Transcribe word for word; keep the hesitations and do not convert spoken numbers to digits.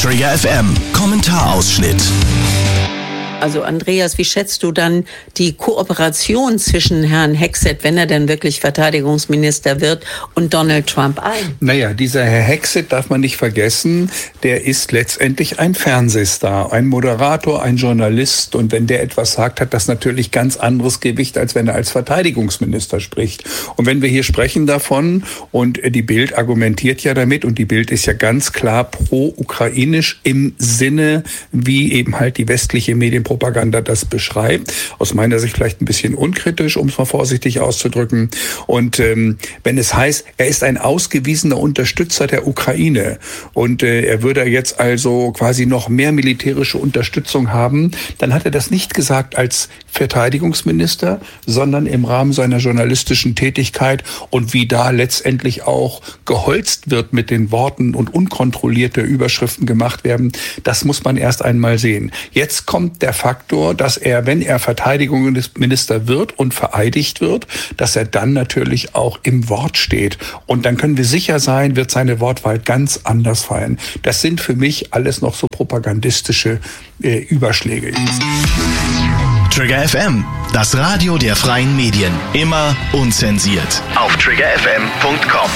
Trigger F M, Kommentarausschnitt. Also Andreas, wie schätzt du dann die Kooperation zwischen Herrn Hegseth, wenn er denn wirklich Verteidigungsminister wird, und Donald Trump ein? Naja, dieser Herr Hegseth darf man nicht vergessen, der ist letztendlich ein Fernsehstar, ein Moderator, ein Journalist. Und wenn der etwas sagt, hat das natürlich ganz anderes Gewicht, als wenn er als Verteidigungsminister spricht. Und wenn wir hier sprechen davon, und die Bild argumentiert ja damit, und die Bild ist ja ganz klar pro-ukrainisch im Sinne, wie eben halt die westliche Medienpropaganda das beschreibt. Aus meiner Sicht vielleicht ein bisschen unkritisch, um es mal vorsichtig auszudrücken. Und ähm, wenn es heißt, er ist ein ausgewiesener Unterstützer der Ukraine und äh, er würde jetzt also quasi noch mehr militärische Unterstützung haben, dann hat er das nicht gesagt als Verteidigungsminister, sondern im Rahmen seiner journalistischen Tätigkeit, und wie da letztendlich auch geholzt wird mit den Worten und unkontrollierte Überschriften gemacht werden, das muss man erst einmal sehen. Jetzt kommt der Faktor, dass er, wenn er Verteidigungsminister wird und vereidigt wird, dass er dann natürlich auch im Wort steht. Und dann können wir sicher sein, wird seine Wortwahl ganz anders fallen. Das sind für mich alles noch so propagandistische äh, Überschläge. Trigger F M, das Radio der freien Medien. Immer unzensiert. Auf trigger f m punkt com.